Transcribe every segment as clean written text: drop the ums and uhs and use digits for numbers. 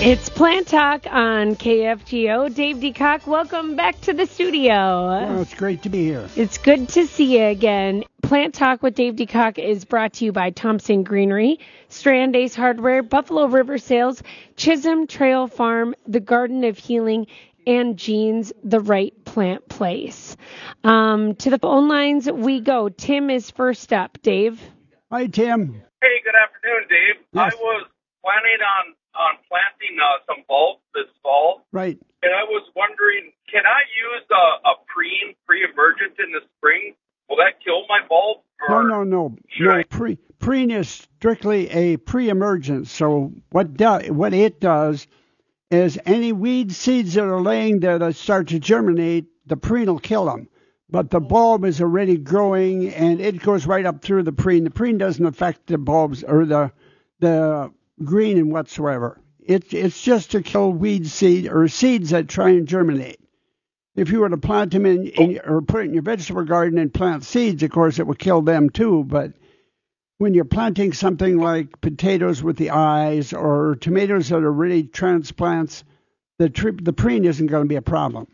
It's Plant Talk on KFGO. Dave DeCock, welcome back to the studio. Well, it's great to be here. It's good to see you again. Plant Talk with Dave DeCock is brought to you by Thompson Greenery, Strand Ace Hardware, Buffalo River Sales, Chisholm Trail Farm, The Garden of Healing, and Jeans, The Right Plant Place. To the phone lines we go. Tim is first up. Dave? Hi, Tim. Hey, good afternoon, Dave. Yes. I was planning on planting some bulbs this fall. Right. And I was wondering, can I use a pre-emergent in the spring? Will that kill my bulb? No. Preen is strictly a pre-emergent. So what it does is any weed seeds that are laying there that start to germinate, the preen will kill them. But the bulb is already growing, and it goes right up through the preen. The preen doesn't affect the bulbs or the green and whatsoever. It's just to kill weed seed or seeds that try and germinate. If you were to plant them or put it in your vegetable garden and plant seeds, of course, it would kill them too. But when you're planting something like potatoes with the eyes or tomatoes that are really transplants, the preen isn't going to be a problem.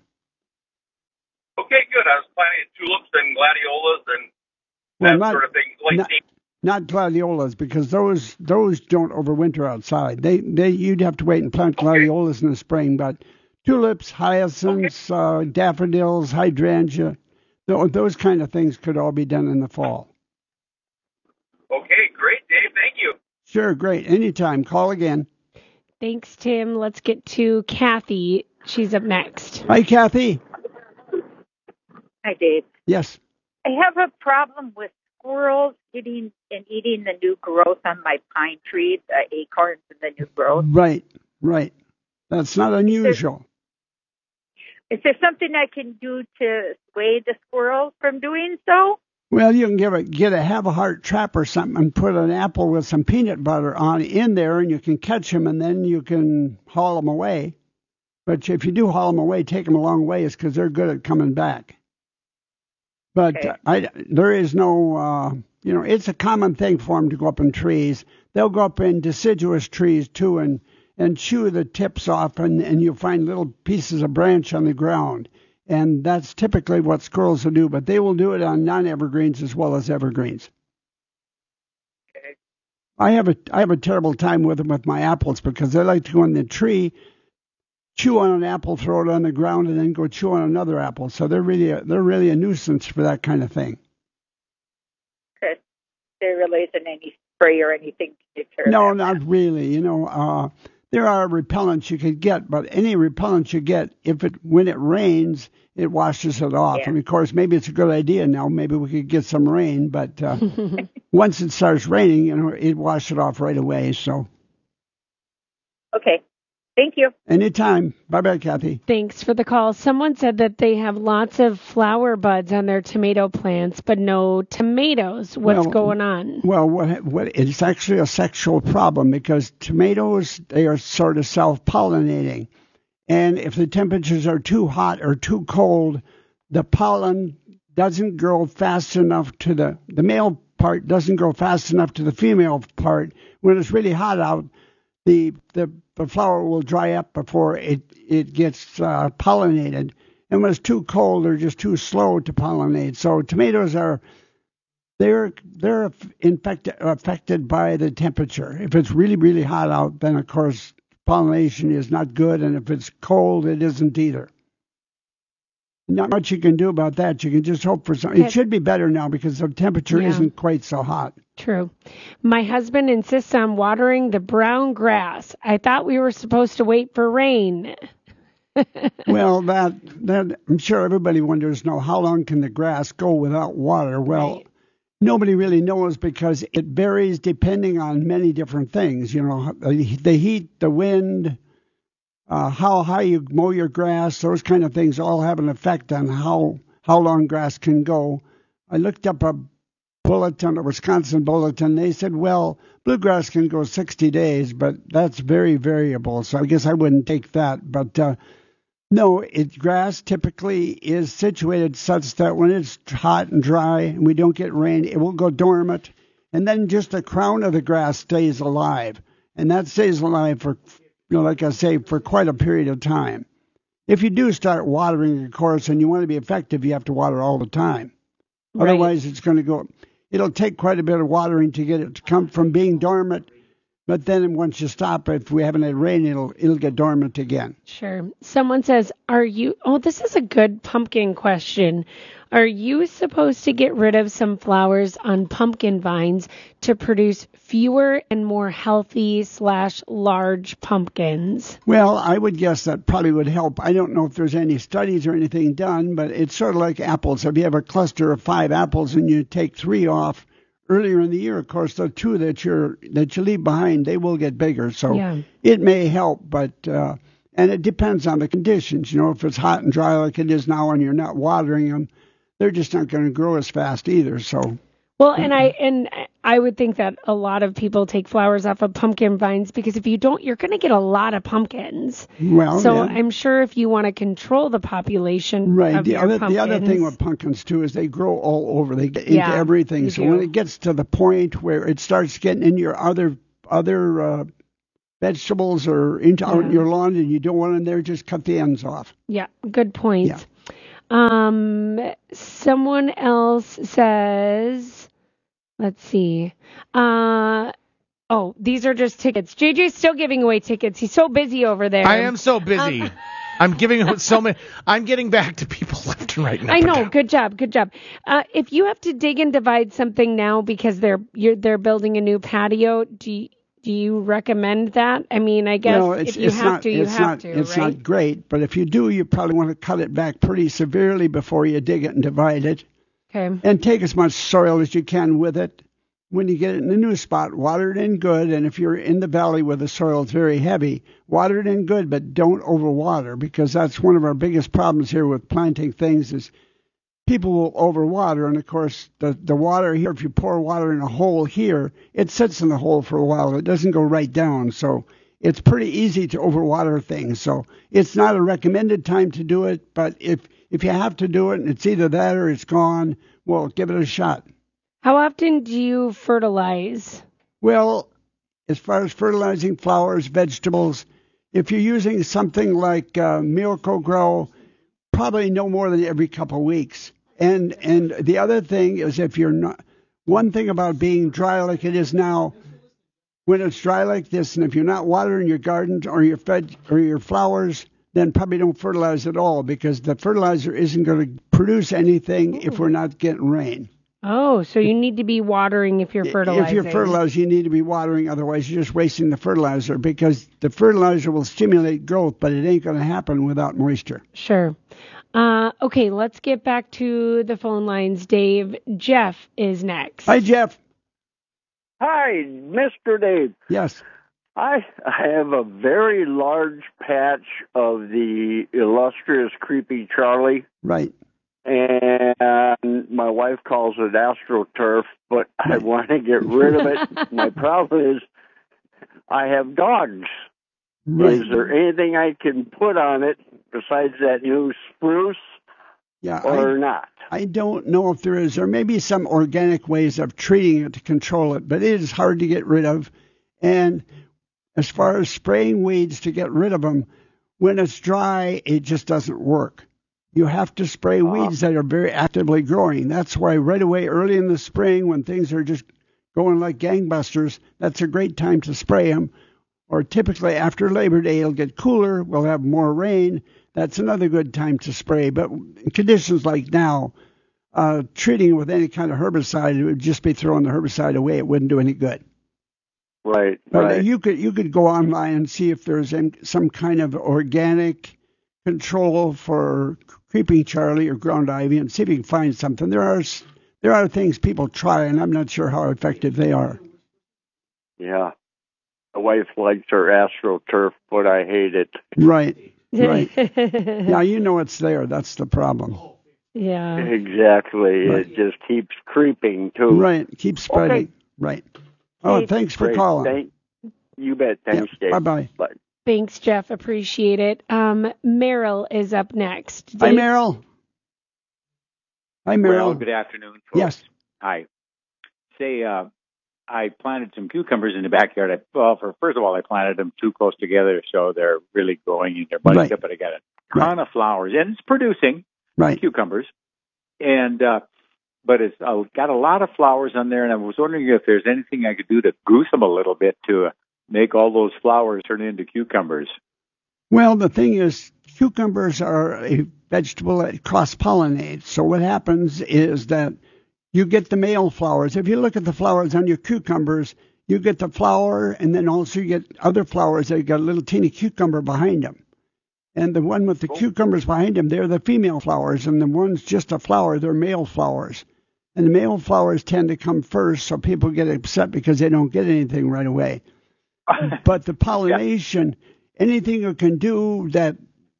Okay, good. I was planting tulips and gladiolas and sort of thing. Not gladiolas, because those don't overwinter outside. You'd have to wait and plant gladiolas in the spring, but tulips, hyacinths, daffodils, hydrangea, those kind of things could all be done in the fall. Okay, great, Dave. Thank you. Sure, great. Anytime. Call again. Thanks, Tim. Let's get to Kathy. She's up next. Hi, Kathy. Hi, Dave. Yes. I have a problem with squirrels getting and eating the new growth on my pine trees, acorns and the new growth. Right. That's not unusual. Is there something I can do to sway the squirrels from doing so? Well, you can get a have-a-heart trap or something and put an apple with some peanut butter on in there, and you can catch them, and then you can haul them away. But if you do haul them away, take them a long ways because they're good at coming back. But okay. There is no, it's a common thing for them to go up in trees. They'll go up in deciduous trees, too, and chew the tips off, and you'll find little pieces of branch on the ground. And that's typically what squirrels will do, but they will do it on non-evergreens as well as evergreens. Okay. I have a terrible time with them with my apples because they like to go in the tree, chew on an apple, throw it on the ground, and then go chew on another apple. So they're really a nuisance for that kind of thing. Okay. There really isn't any spray or anything to deter No, them. not really. There are repellents you could get, but any repellent you get, when it rains, it washes it off. Yeah. And of course, maybe it's a good idea now. Maybe we could get some rain, but once it starts raining, it washes it off right away. So. Okay. Thank you. Anytime. Bye-bye, Kathy. Thanks for the call. Someone said that they have lots of flower buds on their tomato plants, but no tomatoes. What's going on? Well, what it's actually a sexual problem because tomatoes, they are sort of self-pollinating. And if the temperatures are too hot or too cold, the pollen doesn't grow fast enough to the male part doesn't grow fast enough to the female part. When it's really hot out, the flower will dry up before it gets pollinated. And when it's too cold, they're just too slow to pollinate. So tomatoes they're affected by the temperature. If it's really, really hot out, then of course pollination is not good. And if it's cold, it isn't either. Not much you can do about that. You can just hope for something. It should be better now because the temperature isn't quite so hot. True. My husband insists on watering the brown grass. I thought we were supposed to wait for rain. Well, that I'm sure everybody wonders, how long can the grass go without water? Well, nobody really knows because it varies depending on many different things. The heat, the wind, how high you mow your grass, those kind of things all have an effect on how long grass can go. I looked up a Wisconsin bulletin. They said, bluegrass can go 60 days, but that's very variable. So I guess I wouldn't take that. But no, grass typically is situated such that when it's hot and dry and we don't get rain, it will go dormant. And then just the crown of the grass stays alive. And that stays alive for like I say, for quite a period of time. If you do start watering, of course, and you want to be effective, you have to water all the time. Right. Otherwise, it's going to go. It'll take quite a bit of watering to get it to come from being dormant. But then once you stop, if we haven't had rain, it'll get dormant again. Sure. Someone says, this is a good pumpkin question. Are you supposed to get rid of some flowers on pumpkin vines to produce fewer and more healthy / large pumpkins? Well, I would guess that probably would help. I don't know if there's any studies or anything done, but it's sort of like apples. If you have a cluster of 5 apples and you take 3 off earlier in the year, of course, the 2 that you leave behind, they will get bigger. So It may help, but and it depends on the conditions. If it's hot and dry like it is now and you're not watering them, they're just not going to grow as fast either. So. Well, and I would think that a lot of people take flowers off of pumpkin vines because if you don't, you're going to get a lot of pumpkins. Well, so I'm sure if you want to control the population of your pumpkins. The other thing with pumpkins too is they grow all over. They get into everything. So when it gets to the point where it starts getting in your other vegetables or out in your lawn and you don't want them there, just cut the ends off. Yeah, good point. Yeah. Someone else says, let's see. These are just tickets. JJ's still giving away tickets. He's so busy over there. I am so busy. I'm giving out so many. I'm getting back to people left and right now. I know. Good job. If you have to dig and divide something now because they're building a new patio, do you recommend that? I mean, I guess if you have to, you have to, right? It's not great, but if you do, you probably want to cut it back pretty severely before you dig it and divide it. Okay. And take as much soil as you can with it. When you get it in a new spot, water it in good. And if you're in the valley where the soil is very heavy, water it in good, but don't overwater, because that's one of our biggest problems here with planting things is people will overwater, and of course the water here, if you pour water in a hole here, it sits in the hole for a while. It doesn't go right down, so it's pretty easy to overwater things. So it's not a recommended time to do it, but if you have to do it and it's either that or it's gone, well, give it a shot. How often do you fertilize? Well, as far as fertilizing flowers, vegetables, if you're using something like Miracle-Gro, probably no more than every couple of weeks. And the other thing is if you're not, one thing about being dry like it is now, when it's dry like this, and if you're not watering your gardens or your flowers, then probably don't fertilize at all, because the fertilizer isn't going to produce anything if we're not getting rain. Oh, so you need to be watering if you're fertilizing. If you're fertilizing, you need to be watering. Otherwise, you're just wasting the fertilizer, because the fertilizer will stimulate growth, but it ain't going to happen without moisture. Sure. Okay, let's get back to the phone lines, Dave. Jeff is next. Hi, Jeff. Hi, Mr. Dave. Yes. I have a very large patch of the illustrious Creepy Charlie. Right. And my wife calls it AstroTurf, but I want to get rid of it. My problem is I have dogs. Right. Is there anything I can put on it besides that new spruce or not? I don't know if there is. There may be some organic ways of treating it to control it, but it is hard to get rid of. And as far as spraying weeds to get rid of them, when it's dry, it just doesn't work. You have to spray weeds that are very actively growing. That's why right away, early in the spring, when things are just going like gangbusters, that's a great time to spray them. Or typically after Labor Day, it'll get cooler, we'll have more rain. That's another good time to spray. But in conditions like now, treating it with any kind of herbicide, it would just be throwing the herbicide away. It wouldn't do any good. Right, but right. You could go online and see if there's some kind of organic control for Creeping Charlie or ground ivy, and see if you can find something. There are things people try, and I'm not sure how effective they are. Yeah. My wife likes her AstroTurf, but I hate it. Right. Yeah, you know it's there. That's the problem. Yeah. Exactly. Right. It just keeps creeping, too. Right. Keeps spreading. Okay. Right. Oh, thanks for calling. You bet. Thanks, Dave. Bye-bye. Bye. Thanks, Jeff. Appreciate it. Meryl is up next. Hi, Meryl. Hi, Meryl. Well, good afternoon, folks. Yes. Hi. Say, I planted some cucumbers in the backyard. First of all, I planted them too close together, so they're really growing in their budding up. But I got a ton of flowers, and it's producing cucumbers. And but it's got a lot of flowers on there, and I was wondering if there's anything I could do to goose them a little bit to make all those flowers turn into cucumbers. Well, the thing is, cucumbers are a vegetable that cross-pollinates. So what happens is that you get the male flowers. If you look at the flowers on your cucumbers, you get the flower, and then also you get other flowers that got a little teeny cucumber behind them. And the one with the cucumbers behind them, they're the female flowers, and the ones just a flower, they're male flowers. And the male flowers tend to come first, so people get upset because they don't get anything right away. But the pollination, anything you can do that,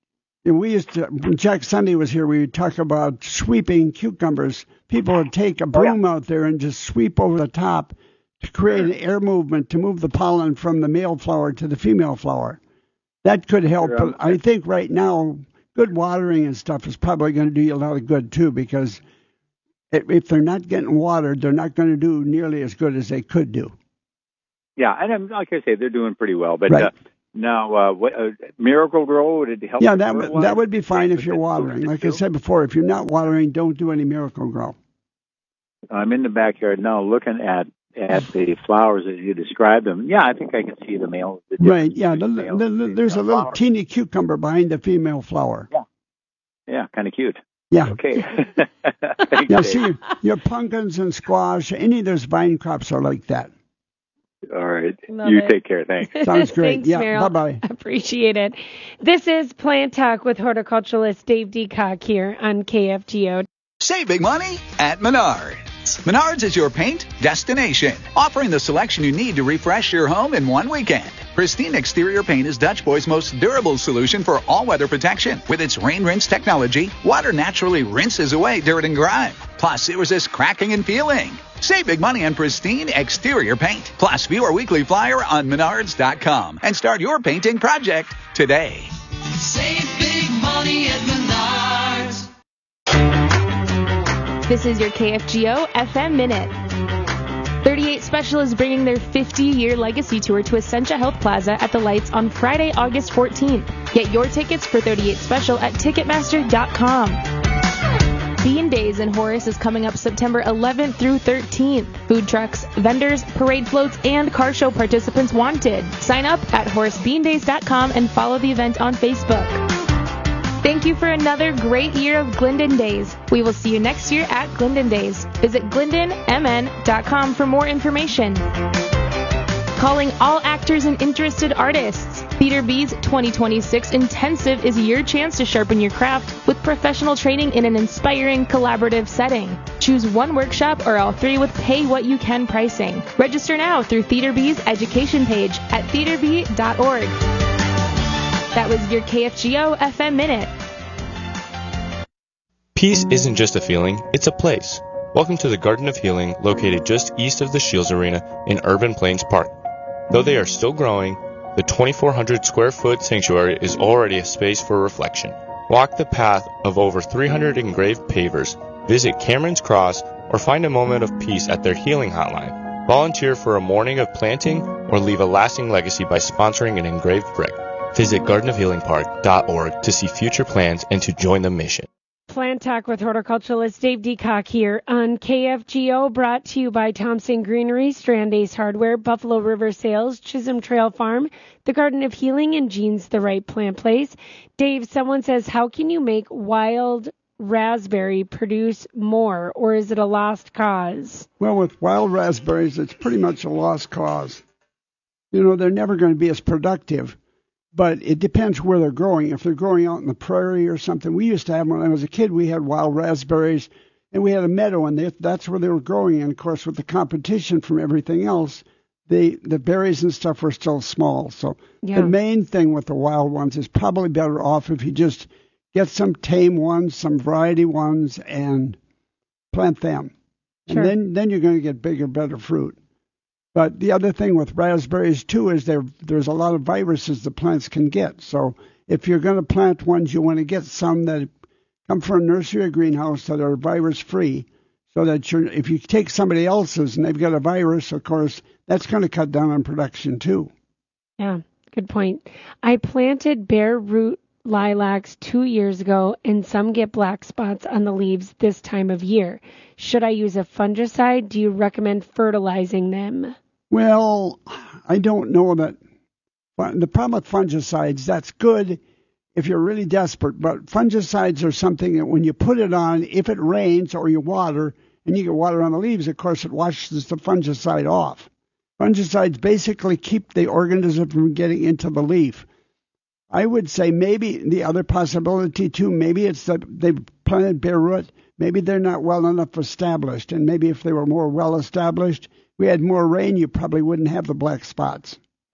we used to, when Jack Sunday was here, we would talk about sweeping cucumbers. People would take a broom out there and just sweep over the top to create an air movement to move the pollen from the male flower to the female flower. That could help. But I think right now, good watering and stuff is probably going to do you a lot of good, too, because if they're not getting watered, they're not going to do nearly as good as they could do. Yeah, and like I say, they're doing pretty well. But now, Miracle Grow, would it help? Yeah, that would be fine if you're watering. Like I said before, if you're not watering, don't do any Miracle Grow. I'm in the backyard now looking at the flowers as you described them. Yeah, I think I can see the male. Right, yeah. There's a little teeny cucumber behind the female flower. Yeah, kind of cute. Yeah. Okay. Yeah, see, your pumpkins and squash, any of those vine crops are like that. All right. Love you it. take care. Thanks. Sounds great. Thanks, Yeah, Meryl. bye-bye. Appreciate it. This is Plant Talk with horticulturalist Dave Deacock here on KFGO. Save big money at Menards. Menards is your paint destination, offering the selection you need to refresh your home in one weekend. Pristine Exterior Paint is Dutch Boy's most durable solution for all-weather protection. With its rain rinse technology, water naturally rinses away dirt and grime. Plus, it resists cracking and peeling. Save big money on Pristine Exterior Paint. Plus, view our weekly flyer on Menards.com and start your painting project today. Save big money at Menards. This is your KFGO FM Minute. 38 Special is bringing their 50-year legacy tour to Essentia Health Plaza at the Lights on Friday, August 14th. Get your tickets for 38 Special at Ticketmaster.com. Bean Days in Horace is coming up September 11th through 13th. Food trucks, vendors, parade floats, and car show participants wanted. Sign up at HoraceBeanDays.com and follow the event on Facebook. Thank you for another great year of Glendon Days. We will see you next year at Glendon Days. Visit GlendonMN.com for more information. Calling all actors and interested artists. Theater B's 2026 Intensive is your chance to sharpen your craft with professional training in an inspiring, collaborative setting. Choose one workshop or all three with pay-what-you-can pricing. Register now through Theater B's education page at theaterb.org. That was your KFGO FM Minute. Peace isn't just a feeling, it's a place. Welcome to the Garden of Healing, located just east of the Shields Arena in Urban Plains Park. Though they are still growing, the 2,400 square foot sanctuary is already a space for reflection. Walk the path of over 300 engraved pavers, visit Cameron's Cross, or find a moment of peace at their healing hotline. Volunteer for a morning of planting or leave a lasting legacy by sponsoring an engraved brick. Visit gardenofhealingpark.org to see future plans and to join the mission. Plant Talk with horticulturalist Dave Deacock here on KFGO, brought to you by Thompson Greenery, Strand Ace Hardware, Buffalo River Sales, Chisholm Trail Farm, the Garden of Healing, and Jean's the Right Plant Place. Dave, someone says, how can you make wild raspberry produce more, or is it a lost cause? Well, with wild raspberries, it's pretty much a lost cause. You know, they're never going to be as productive. But it depends where they're growing. If they're growing out in the prairie or something, we used to have, when I was a kid, we had wild raspberries, and we had a meadow, and that's where they were growing. And, of course, with the competition from everything else, the berries and stuff were still small. So the main thing with the wild ones is probably better off if you just get some tame ones, some variety ones, and plant them. Sure. And then you're going to get bigger, better fruit. But the other thing with raspberries, too, is there's a lot of viruses the plants can get. So if you're going to plant ones, you want to get some that come from a nursery or greenhouse that are virus-free. so that if you take somebody else's and they've got a virus, of course, that's going to cut down on production too. Yeah, good point. I planted bare root lilacs 2 years ago, and some get black spots on the leaves this time of year. Should I use a fungicide? Do you recommend fertilizing them? Well, I don't know that. The problem with fungicides, that's good if you're really desperate, but fungicides are something that when you put it on, if it rains or you water, and you get water on the leaves, of course, it washes the fungicide off. Fungicides basically keep the organism from getting into the leaf. I would say maybe the other possibility, too, maybe it's that they've planted bare root. Maybe they're not well enough established, and maybe if they were more well established, we had more rain, you probably wouldn't have the black spots.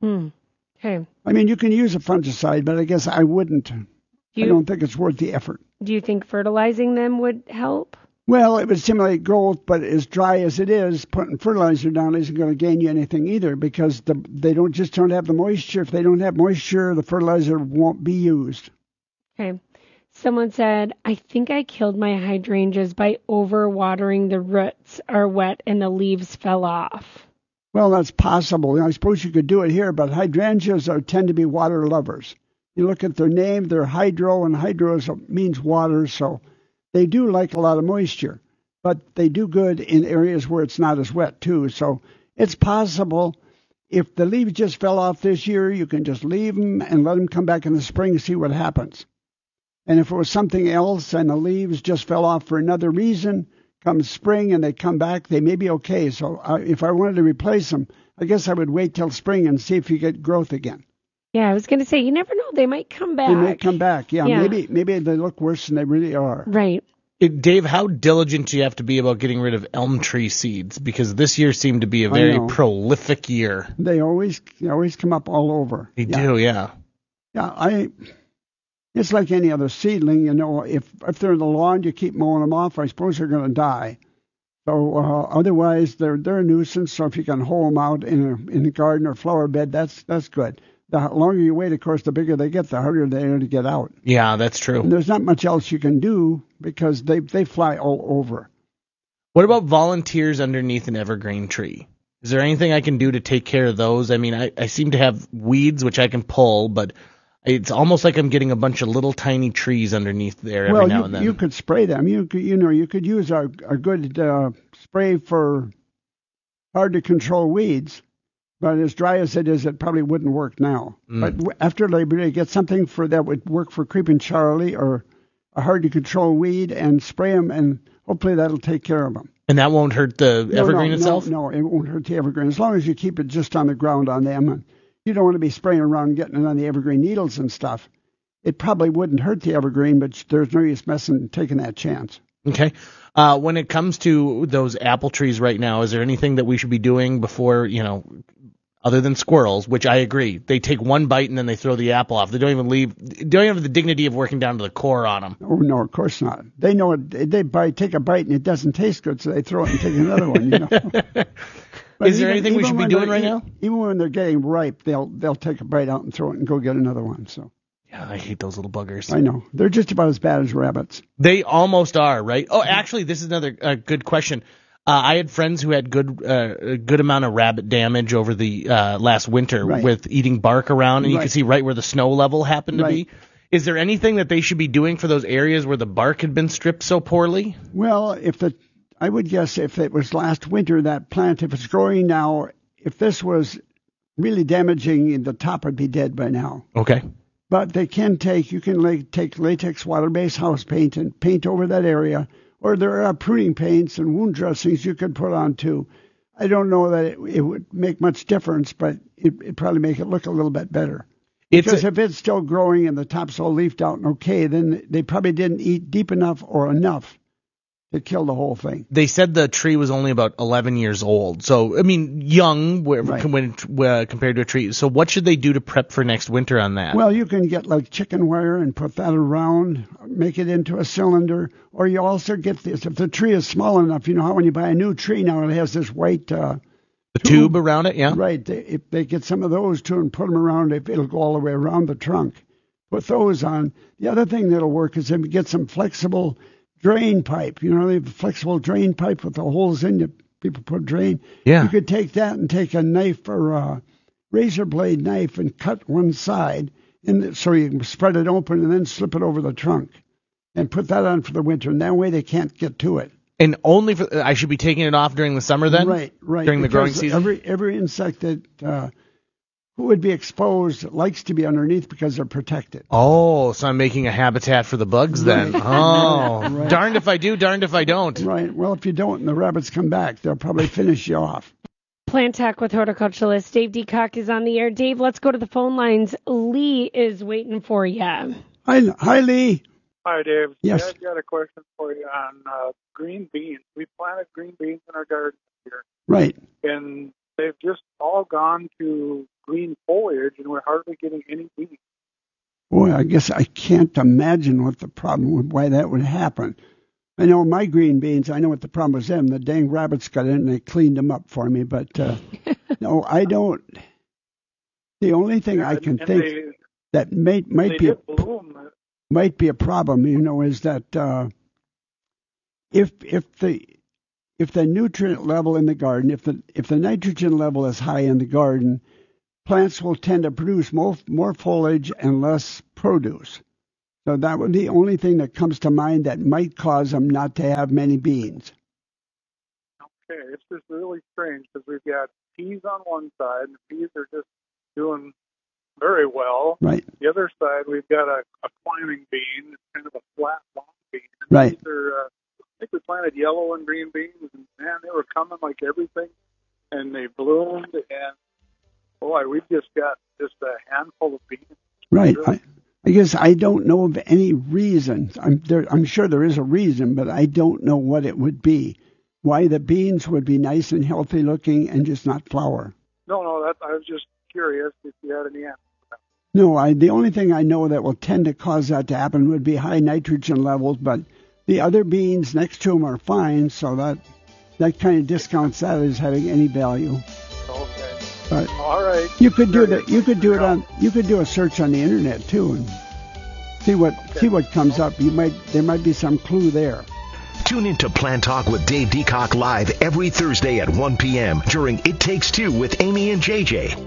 Okay. I mean, you can use a fungicide, but I guess I wouldn't. I don't think it's worth the effort. Do you think fertilizing them would help? Well, it would stimulate growth, but as dry as it is, putting fertilizer down isn't going to gain you anything either because they don't have the moisture. If they don't have moisture, the fertilizer won't be used. Okay. Someone said, I think I killed my hydrangeas by overwatering. The roots are wet and the leaves fell off. Well, that's possible. I suppose you could do it here, but hydrangeas tend to be water lovers. You look at their name, they're hydro, and hydro means water, so they do like a lot of moisture. But they do good in areas where it's not as wet, too. So it's possible. If the leaves just fell off this year, you can just leave them and let them come back in the spring and see what happens. And if it was something else and the leaves just fell off for another reason, come spring and they come back, they may be okay. So if I wanted to replace them, I guess I would wait till spring and see if you get growth again. Yeah, I was going to say, you never know. They might come back. They may come back, yeah. Maybe they look worse than they really are. Right. Dave, how diligent do you have to be about getting rid of elm tree seeds? Because this year seemed to be a very prolific year. They always come up all over. They do, yeah. Yeah, it's like any other seedling, you know. If they're in the lawn, you keep mowing them off. I suppose they're going to die. So otherwise, they're a nuisance. So if you can hoe them out in the garden or flower bed, that's good. The longer you wait, of course, the bigger they get, the harder they are to get out. Yeah, that's true. And there's not much else you can do because they fly all over. What about volunteers underneath an evergreen tree? Is there anything I can do to take care of those? I mean, I seem to have weeds, which I can pull, but it's almost like I'm getting a bunch of little tiny trees underneath there every now and then. You could spray them. You could use a good spray for hard to control weeds. But as dry as it is, it probably wouldn't work now. But after Labor Day, get something that would work for Creeping Charlie or a hard to control weed and spray them, and hopefully that'll take care of them. And that won't hurt the evergreen itself? No, it won't hurt the evergreen as long as you keep it just on the ground on them. And you don't want to be spraying around and getting it on the evergreen needles and stuff. It probably wouldn't hurt the evergreen, but there's no use taking that chance. Okay. When it comes to those apple trees right now, is there anything that we should be doing before, other than squirrels, which I agree, they take one bite and then they throw the apple off. They don't even have the dignity of working down to the core on them. Oh, no, of course not. They know it. They take a bite and it doesn't taste good, so they throw it and take another one, But is there anything we should be doing right now? Even when they're getting ripe, they'll take a bite out and throw it and go get another one, so. Yeah, I hate those little buggers. I know. They're just about as bad as rabbits. They almost are, right? Oh, actually, this is another good question. I had friends who had a good amount of rabbit damage over the last winter with eating bark around, and you can see right where the snow level happened to be. Is there anything that they should be doing for those areas where the bark had been stripped so poorly? Well, I would guess if it was last winter, that plant, if it's growing now, if this was really damaging, the top would be dead by now. Okay. But you can take latex water-based house paint and paint over that area. Or there are pruning paints and wound dressings you could put on too. I don't know that it would make much difference, but it'd probably make it look a little bit better. Because if it's still growing and the top's all leafed out and okay, then they probably didn't eat deep enough or enough to kill the whole thing. They said the tree was only about 11 years old. So, I mean, young compared to a tree. So what should they do to prep for next winter on that? Well, you can get like chicken wire and put that around, make it into a cylinder. Or you also get this, if the tree is small enough, you know how when you buy a new tree now, it has this white the tube around it, yeah? Right. If they get some of those too and put them around, it'll go all the way around the trunk. Put those on. The other thing that'll work is if you get some flexible drain pipe. You know, they have a flexible drain pipe with the holes in it. People put drain. Yeah. You could take that and take a knife or a razor blade knife and cut one side, so you can spread it open and then slip it over the trunk and put that on for the winter. And that way they can't get to it. And only for I should be taking it off during the summer then? Right. During the growing season? Every insect that who would be exposed likes to be underneath because they're protected. Oh, so I'm making a habitat for the bugs then. Oh, right. Darned if I do, darned if I don't. Right. Well, if you don't and the rabbits come back, they'll probably finish you off. Plant Talk with horticulturalist Dave DeCock is on the air. Dave, let's go to the phone lines. Lee is waiting for you. Hi, Lee. Hi, Dave. Yes. I've got a question for you on green beans. We planted green beans in our garden here. Right. And they've just all gone to green foliage, and we're hardly getting any beans. Boy, I guess I can't imagine what the problem would, why that would happen. I know my green beans, I know what the problem was them. The dang rabbits got in and they cleaned them up for me, but no, I don't. The only thing I can think that might be a problem, you know, is that if the nutrient level in the garden, if the nitrogen level is high in the garden, plants will tend to produce more foliage and less produce. So that would be the only thing that comes to mind that might cause them not to have many beans. Okay, it's just really strange because we've got peas on one side, and the peas are just doing very well. Right. The other side, we've got a climbing bean. It's kind of a flat, long bean. And right. I think we planted yellow and green beans, and man, they were coming like everything, and they bloomed, and boy, we've just got just a handful of beans. Right. Really. I guess I don't know of any reason. I'm sure there is a reason, but I don't know what it would be. Why the beans would be nice and healthy looking and just not flower. No, I was just curious if you had any answer for that. No, the only thing I know that will tend to cause that to happen would be high nitrogen levels, but the other beans next to them are fine, so that kind of discounts that as having any value. Okay. But all right. You could do that. You could do a search on the internet too and see what comes up. There might be some clue there. Tune in to Plant Talk with Dave DeCock live every Thursday at 1 p.m. during It Takes Two with Amy and JJ.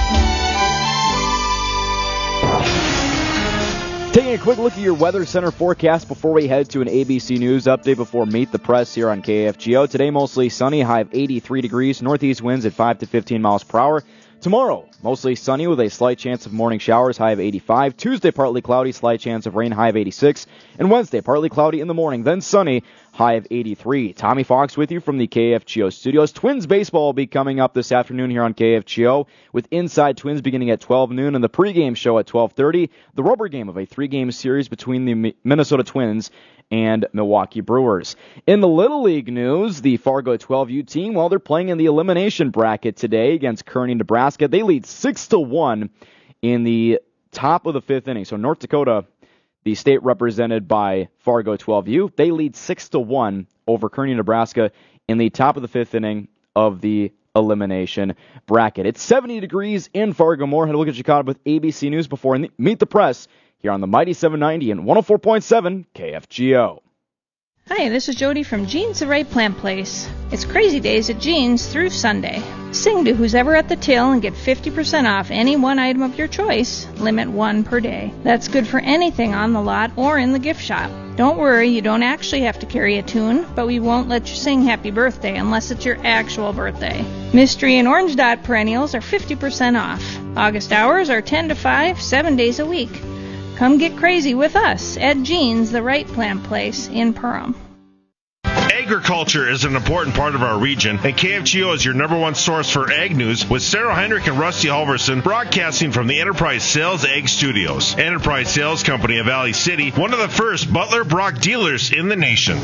Taking a quick look at your Weather Center forecast before we head to an ABC News update before Meet the Press here on KFGO. Today, mostly sunny, high of 83 degrees, northeast winds at 5 to 15 miles per hour. Tomorrow, mostly sunny with a slight chance of morning showers, high of 85. Tuesday, partly cloudy, slight chance of rain, high of 86. And Wednesday, partly cloudy in the morning, then sunny, high of 83. Tommy Fox with you from the KFGO studios. Twins baseball will be coming up this afternoon here on KFGO with Inside Twins beginning at 12 noon and the pregame show at 12:30. The rubber game of a 3-game series between the Minnesota Twins and Milwaukee Brewers. In the Little League news, the Fargo 12U team, well, they're playing in the elimination bracket today against Kearney, Nebraska. They lead 6-1 in the top of the 5th inning. So North Dakota, the state represented by Fargo 12U, they lead 6-1 over Kearney, Nebraska in the top of the 5th inning of the elimination bracket. It's 70 degrees in Fargo. More. Had a look at Chicago with ABC News before Meet the Press here on the Mighty 790 and 104.7 KFGO. Hi, this is Jody from Jean's the Right Plant Place. It's crazy days at Jean's through Sunday. Sing to who's ever at the till and get 50% off any one item of your choice. Limit 1 per day. That's good for anything on the lot or in the gift shop. Don't worry, you don't actually have to carry a tune, but we won't let you sing happy birthday unless it's your actual birthday. Mystery and Orange Dot perennials are 50% off. August hours are 10 to 5, 7 days a week. Come get crazy with us at Jean's, the Right Plant Place in Perham. Agriculture is an important part of our region, and KFGO is your #1 source for ag news with Sarah Heinrich and Rusty Halverson broadcasting from the Enterprise Sales Ag Studios. Enterprise Sales Company of Valley City, one of the first Butler Brock dealers in the nation.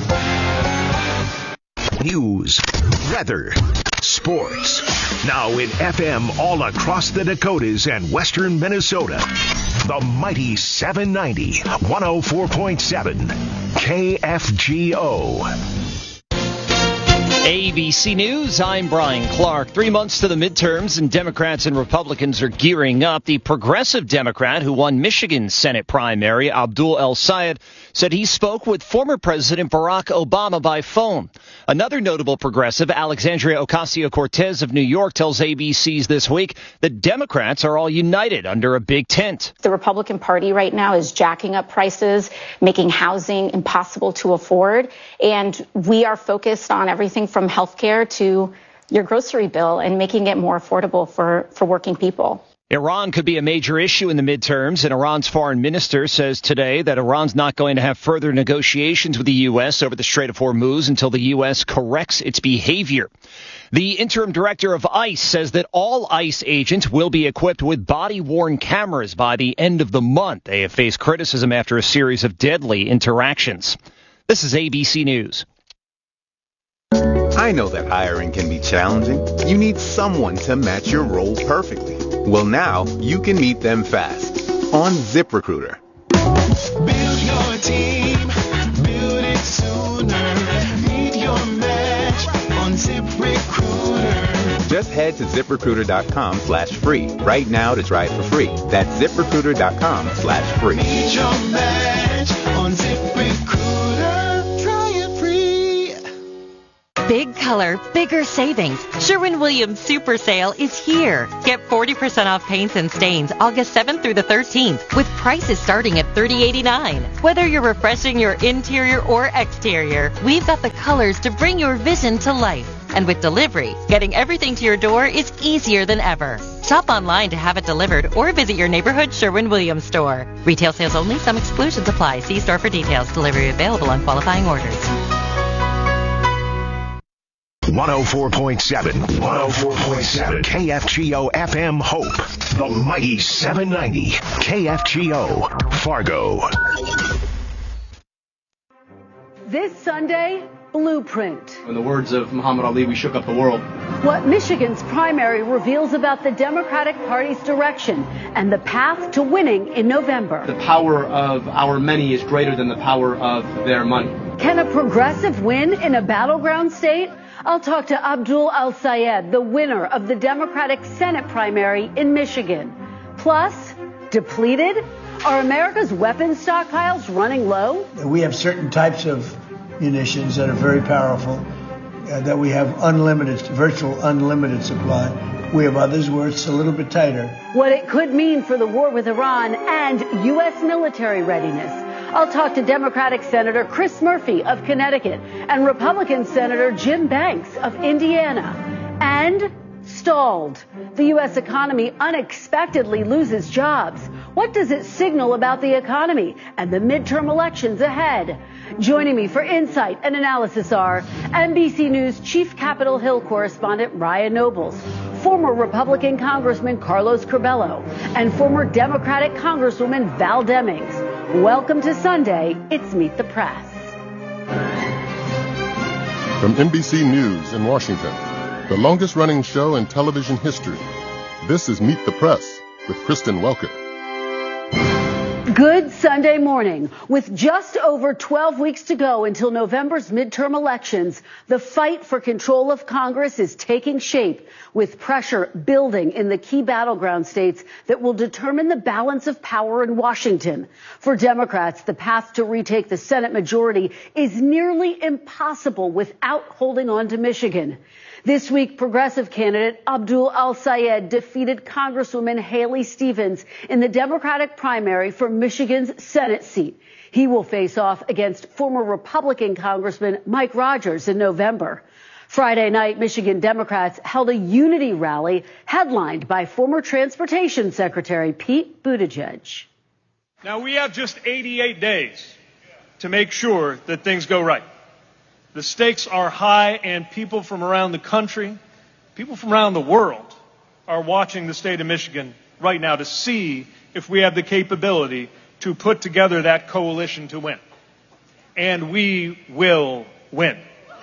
News, weather, sports. Now in FM all across the Dakotas and western Minnesota. The Mighty 790, 104.7 KFGO. ABC News, I'm Brian Clark. 3 months to the midterms, and Democrats and Republicans are gearing up. The progressive Democrat who won Michigan's Senate primary, Abdul El-Sayed, said he spoke with former President Barack Obama by phone. Another notable progressive, Alexandria Ocasio-Cortez of New York, tells ABC's This Week that Democrats are all united under a big tent. The Republican Party right now is jacking up prices, making housing impossible to afford, and we are focused on everything from health care to your grocery bill and making it more affordable for working people. Iran could be a major issue in the midterms, and Iran's foreign minister says today that Iran's not going to have further negotiations with the U.S. over the Strait of Hormuz until the U.S. corrects its behavior. The interim director of ICE says that all ICE agents will be equipped with body-worn cameras by the end of the month. They have faced criticism after a series of deadly interactions. This is ABC News. I know that hiring can be challenging. You need someone to match your role perfectly. Well, now you can meet them fast on ZipRecruiter. Build your team, build it sooner. Meet your match on ZipRecruiter. Just head to ZipRecruiter.com/free right now to try it for free. That's ZipRecruiter.com/free. Meet your match on ZipRecruiter. Try it free. Big color, bigger savings. Sherwin-Williams Super Sale is here. Get 40% off paints and stains August 7th through the 13th with prices starting at $30.89. Whether you're refreshing your interior or exterior, we've got the colors to bring your vision to life. And with delivery, getting everything to your door is easier than ever. Shop online to have it delivered or visit your neighborhood Sherwin-Williams store. Retail sales only. Some exclusions apply. See store for details. Delivery available on qualifying orders. 104.7 KFGO FM Hope, the mighty 790 KFGO Fargo. This Sunday, Blueprint. In the words of Muhammad Ali, we shook up the world. What Michigan's primary reveals about the Democratic Party's direction and the path to winning in November. The power of our many is greater than the power of their money. Can a progressive win in a battleground state? I'll talk to Abdul El-Sayed, the winner of the Democratic Senate primary in Michigan. Plus, depleted? Are America's weapons stockpiles running low? We have certain types of munitions that are very powerful, that we have virtual unlimited supply. We have others where it's a little bit tighter. What it could mean for the war with Iran and U.S. military readiness. I'll talk to Democratic Senator Chris Murphy of Connecticut and Republican Senator Jim Banks of Indiana. And stalled. The U.S. economy unexpectedly loses jobs. What does it signal about the economy and the midterm elections ahead? Joining me for insight and analysis are NBC News Chief Capitol Hill correspondent Ryan Nobles, former Republican Congressman Carlos Curbelo, and former Democratic Congresswoman Val Demings. Welcome to Sunday. It's Meet the Press. From NBC News in Washington, the longest-running show in television history, this is Meet the Press with Kristen Welker. Good Sunday morning. With just over 12 weeks to go until November's midterm elections, the fight for control of Congress is taking shape, with pressure building in the key battleground states that will determine the balance of power in Washington. For Democrats, the path to retake the Senate majority is nearly impossible without holding on to Michigan. This week, progressive candidate Abdul El-Sayed defeated Congresswoman Haley Stevens in the Democratic primary for Michigan's Senate seat. He will face off against former Republican Congressman Mike Rogers in November. Friday night, Michigan Democrats held a unity rally headlined by former Transportation Secretary Pete Buttigieg. Now, we have just 88 days to make sure that things go right. The stakes are high, and people from around the country, people from around the world, are watching the state of Michigan right now to see if we have the capability to put together that coalition to win. And we will win.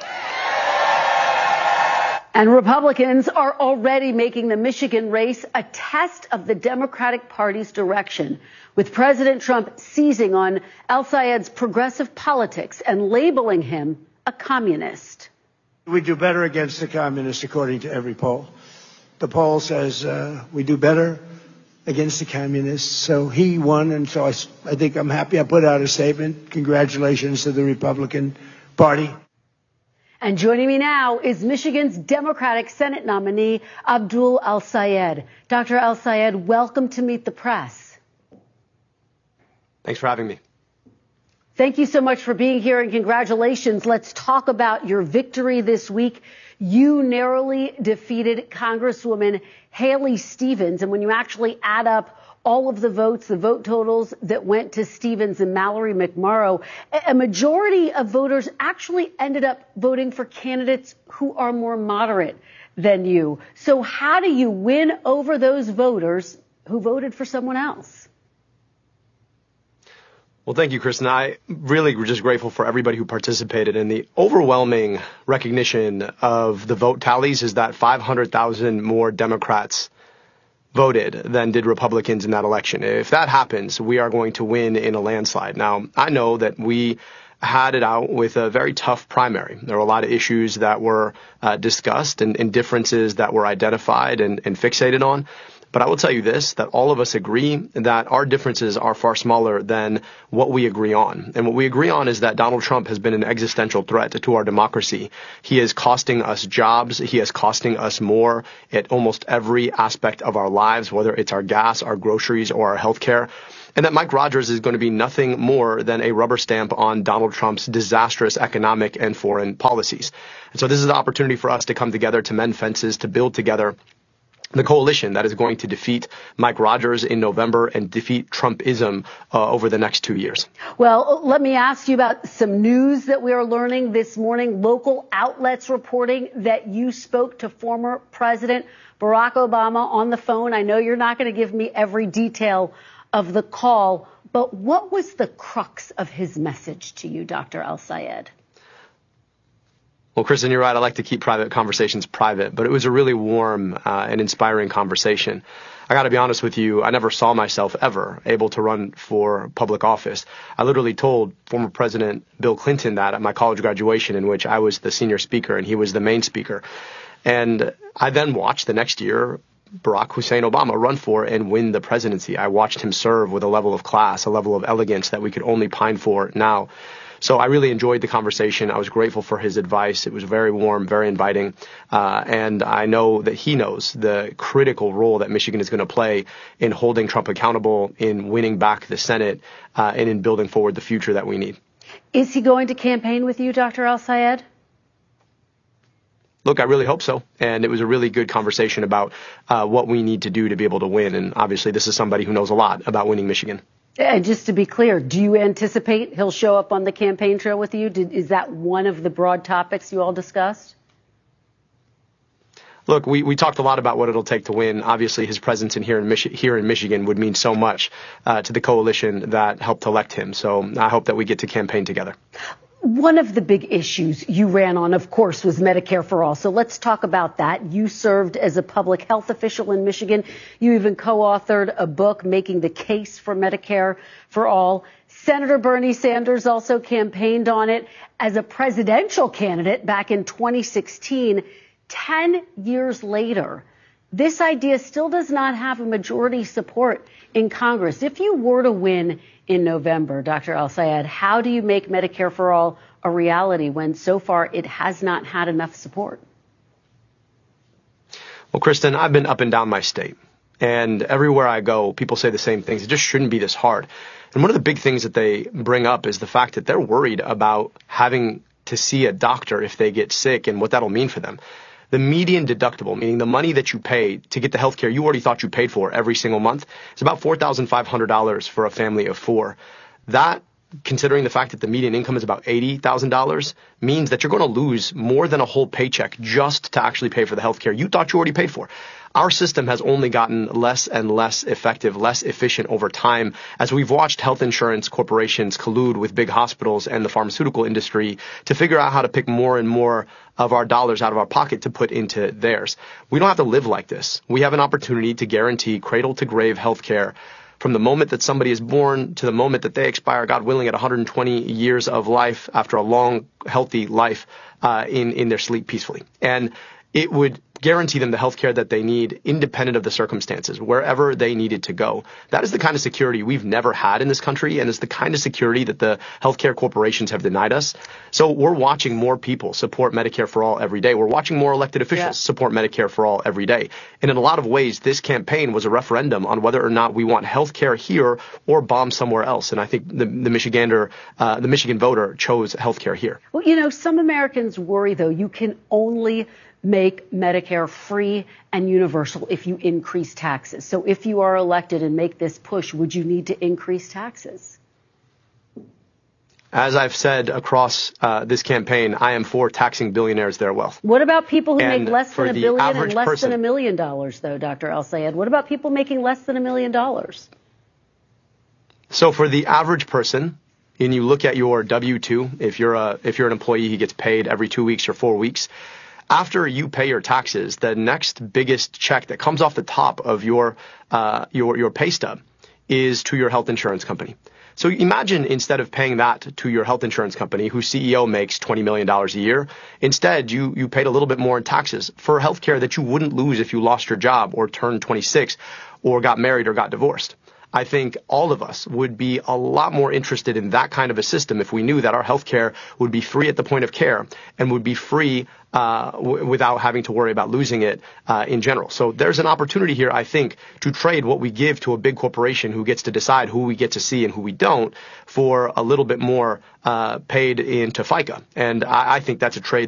And Republicans are already making the Michigan race a test of the Democratic Party's direction, with President Trump seizing on El-Sayed's progressive politics and labeling him a communist. We do better against the communists, according to every poll. The poll says we do better against the communists. So he won, and so I think I'm happy. I put out a statement. Congratulations to the Republican Party. And joining me now is Michigan's Democratic Senate nominee, Abdul El-Sayed. Dr. El-Sayed, welcome to Meet the Press. Thanks for having me. Thank you so much for being here, and congratulations. Let's talk about your victory this week. You narrowly defeated Congresswoman Haley Stevens, and when you actually add up all of the votes, the vote totals that went to Stevens and Mallory McMorrow, a majority of voters actually ended up voting for candidates who are more moderate than you. So how do you win over those voters who voted for someone else? Well, thank you, Kristen. I really were just grateful for everybody who participated. And the overwhelming recognition of the vote tallies is that 500,000 more Democrats voted than did Republicans in that election. If that happens, we are going to win in a landslide. Now, I know that we had it out with a very tough primary. There were a lot of issues that were discussed and differences that were identified and fixated on. But I will tell you this, that all of us agree that our differences are far smaller than what we agree on. And what we agree on is that Donald Trump has been an existential threat to our democracy. He is costing us jobs. He is costing us more at almost every aspect of our lives, whether it's our gas, our groceries, or our health care. And that Mike Rogers is going to be nothing more than a rubber stamp on Donald Trump's disastrous economic and foreign policies. And so this is the opportunity for us to come together, to mend fences, to build together the coalition that is going to defeat Mike Rogers in November and defeat Trumpism over the next 2 years. Well, let me ask you about some news that we are learning this morning. Local outlets reporting that you spoke to former President Barack Obama on the phone. I know you're not going to give me every detail of the call, but what was the crux of his message to you, Dr. El-Sayed? Well, Kristen, you're right. I like to keep private conversations private, but it was a really warm and inspiring conversation. I got to be honest with you. I never saw myself ever able to run for public office. I literally told former President Bill Clinton that at my college graduation, in which I was the senior speaker and he was the main speaker. And I then watched the next year Barack Hussein Obama run for and win the presidency. I watched him serve with a level of class, a level of elegance that we could only pine for now. So I really enjoyed the conversation. I was grateful for his advice. It was very warm, very inviting. And I know that he knows the critical role that Michigan is going to play in holding Trump accountable, in winning back the Senate, and in building forward the future that we need. Is he going to campaign with you, Dr. El-Sayed? Look, I really hope so. And it was a really good conversation about what we need to do to be able to win. And obviously, this is somebody who knows a lot about winning Michigan. And just to be clear, do you anticipate he'll show up on the campaign trail with you? Is that one of the broad topics you all discussed? Look, we talked a lot about what it'll take to win. Obviously, his presence here in Michigan would mean so much to the coalition that helped elect him. So I hope that we get to campaign together. One of the big issues you ran on, of course, was Medicare for All. So let's talk about that. You served as a public health official in Michigan. You even co-authored a book making the case for Medicare for All. Senator Bernie Sanders also campaigned on it as a presidential candidate back in 2016. 10 years later, this idea still does not have a majority support in Congress. If you were to win in November, Dr. El-Sayed, how do you make Medicare for All a reality when so far it has not had enough support? Well, Kristen, I've been up and down my state, and everywhere I go, people say the same things. It just shouldn't be this hard. And one of the big things that they bring up is the fact that they're worried about having to see a doctor if they get sick and what that'll mean for them. The median deductible, meaning the money that you pay to get the health care you already thought you paid for every single month, is about $4,500 for a family of four. That, considering the fact that the median income is about $80,000, means that you're going to lose more than a whole paycheck just to actually pay for the health care you thought you already paid for. Our system has only gotten less and less effective, less efficient over time as we've watched health insurance corporations collude with big hospitals and the pharmaceutical industry to figure out how to pick more and more of our dollars out of our pocket to put into theirs. We don't have to live like this. We have an opportunity to guarantee cradle to grave health care from the moment that somebody is born to the moment that they expire, God willing, at 120 years of life after a long, healthy life in their sleep peacefully. And it would guarantee them the health care that they need, independent of the circumstances, wherever they needed to go. That is the kind of security we've never had in this country, and it's the kind of security that the healthcare corporations have denied us. So we're watching more people support Medicare for all every day. We're watching more elected officials support Medicare for all every day. And in a lot of ways, this campaign was a referendum on whether or not we want health care here or bomb somewhere else. And I think the Michigan voter chose health care here. Well, you know, some Americans worry, though, you can only make Medicare free and universal if you increase taxes. So if you are elected and make this push, would you need to increase taxes? As I've said across this campaign, I am for taxing billionaires their wealth. What about people who make less than $1 billion and less than $1 million, though, Dr. El-Sayed? What about people making less than $1 million? So for the average person, and you look at your W-2, if you're an employee who gets paid every 2 weeks or 4 weeks, after you pay your taxes, the next biggest check that comes off the top of your pay stub is to your health insurance company. So imagine instead of paying that to your health insurance company, whose CEO makes $20 million a year, instead you paid a little bit more in taxes for health care that you wouldn't lose if you lost your job or turned 26 or got married or got divorced. I think all of us would be a lot more interested in that kind of a system if we knew that our health care would be free at the point of care and would be free without having to worry about losing it in general. So there's an opportunity here, I think, to trade what we give to a big corporation who gets to decide who we get to see and who we don't for a little bit more paid into FICA. And I think that's a trade